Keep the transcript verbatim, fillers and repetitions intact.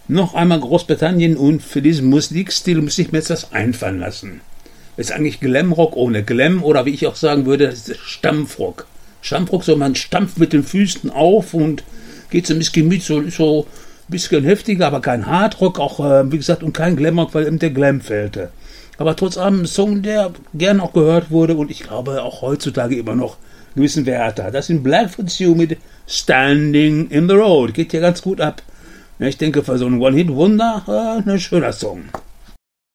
Noch einmal Großbritannien und für diesen Musikstil muss ich mir jetzt was einfallen lassen. Ist eigentlich Glamrock ohne Glam oder wie ich auch sagen würde, das ist Stampfrock. Stampfrock, so man stampft mit den Füßen auf und geht so ein bisschen mit, so, so ein bisschen heftiger, aber kein Hardrock, auch äh, wie gesagt, und kein Glamrock, weil eben der Glam fehlte. Aber trotz allem ein Song, der gern auch gehört wurde und ich glaube auch heutzutage immer noch einen gewissen Wert hat. Das sind Blackfoot Sue mit Standing in the Road. Geht ja ganz gut ab. Ich denke, für so einen One-Hit-Wunder äh, ein schöner Song.